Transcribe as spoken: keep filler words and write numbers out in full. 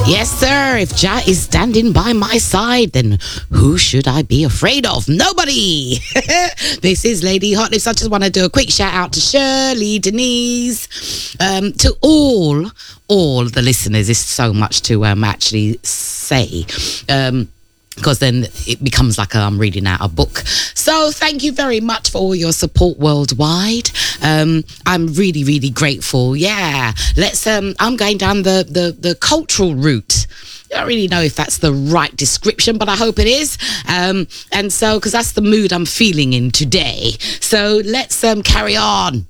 Yes, sir. If Jah is standing by my side, then who should I be afraid of? Nobody. This is Lady Hot Lips. I just want to do a quick shout out to Shirley, Denise, um, to all, all the listeners. There's so much to um, actually say. Um, because then it becomes like I'm reading out a book. So thank you very much for all your support worldwide. Um, I'm really, really grateful. Yeah, let's. Um, I'm going down the the, the cultural route. I don't really know if that's the right description, but I hope it is. Um, and so, because that's the mood I'm feeling in today. So let's um, carry on.